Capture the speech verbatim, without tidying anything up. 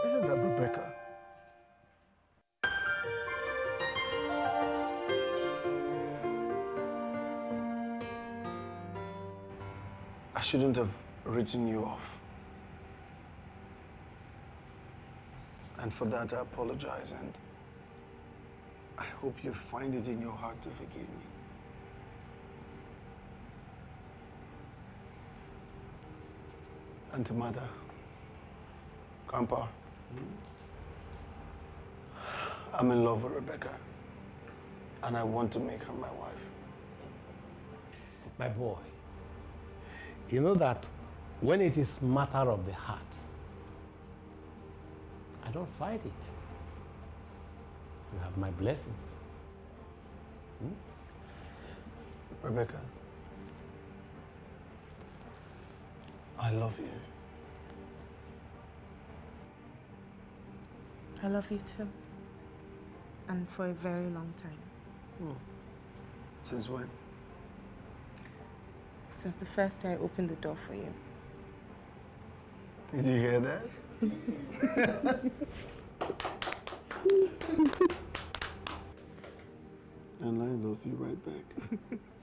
Isn't that Rebecca? I shouldn't have written you off. And for that, I apologize, and I hope you find it in your heart to forgive me. Auntie Mother, Grandpa, I'm in love with Rebecca, and I want to make her my wife. My boy, you know that when it is matter of the heart, I don't fight it. You have my blessings. Hmm? Rebecca, I love you. I love you too. And for a very long time. Hmm. Since when? Since the first day I opened the door for you. Did you hear that? And I love you right back.